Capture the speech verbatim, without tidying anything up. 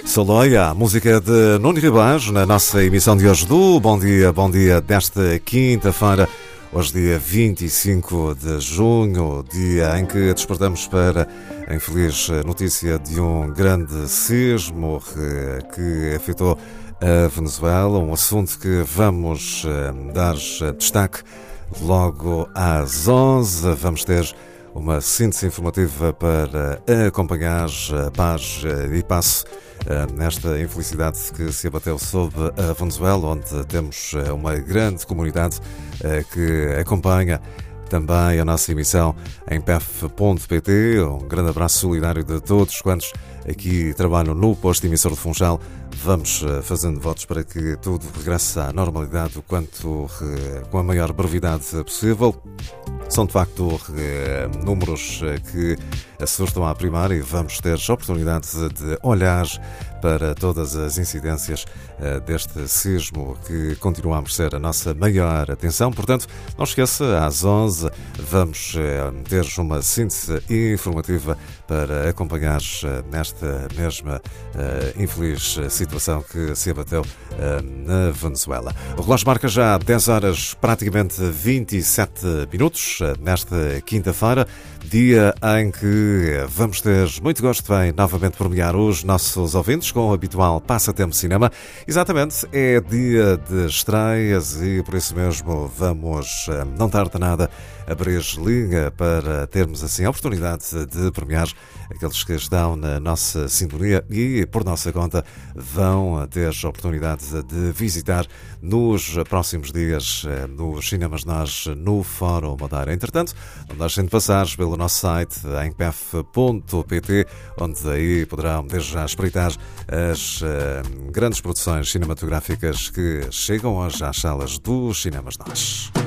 Saloia, a música de Nuno Ribeiro, na nossa emissão de hoje do Bom Dia, Bom Dia desta quinta-feira, hoje dia vinte e cinco de junho, dia em que despertamos para a infeliz notícia de um grande sismo que afetou a Venezuela, um assunto que vamos dar destaque logo às onze. Vamos ter uma síntese informativa para acompanhar a paz e passo nesta infelicidade que se abateu sobre a Venezuela, onde temos uma grande comunidade que acompanha também a nossa emissão em p f ponto p t. Um grande abraço solidário de todos quantos aqui trabalham no posto emissor de Funchal. Vamos fazendo votos para que tudo regresse à normalidade o quanto com a maior brevidade possível. São de facto números que assustam à primária e vamos ter a oportunidade de olhar para todas as incidências deste sismo que continuamos a ser a nossa maior atenção. Portanto, não esqueça, às onze vamos ter uma síntese informativa para acompanhar nesta mesma infeliz situação que se abateu na Venezuela. O relógio marca já dez horas, praticamente vinte e sete minutos, nesta quinta-feira, dia em que vamos ter muito gosto em novamente premiar os nossos ouvintes com o habitual Passatempo Cinema. Exatamente, é dia de estreias e por isso mesmo vamos não tarda nada abrir linha para termos assim a oportunidade de premiar aqueles que estão na nossa sintonia e por nossa conta vão ter a oportunidade de visitar nos próximos dias nos cinemas nós no Fórum Madeira. Entretanto, não deixem de passar pelo nosso site em p f ponto p t, onde aí poderão desde já espreitar as uh, grandes produções cinematográficas que chegam hoje às salas dos cinemas nós.